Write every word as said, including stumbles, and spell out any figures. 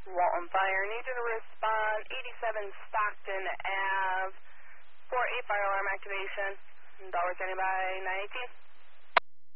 Walton Fire, need you to respond, eighty-seven Stockton Ave, for a fire alarm activation. Dollar standing by, nine eighteen.